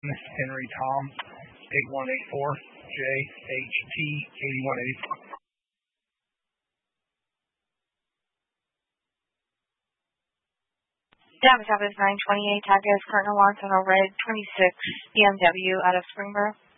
Henry Tom, 8184 JHT 8184. Damage Office 928, Tagus, Cardinal wants on a red 26 BMW out of Springboro.